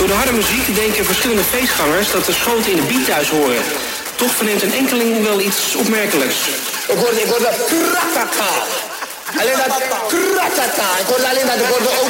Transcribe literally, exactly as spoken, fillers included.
Door de harde muziek denken verschillende feestgangers dat de schoten in de beat thuis horen. Toch verneemt een enkeling wel iets opmerkelijks. Ik hoorde, ik hoorde krakata. Alleen dat krakata. Ik hoorde alleen dat, ik hoorde ook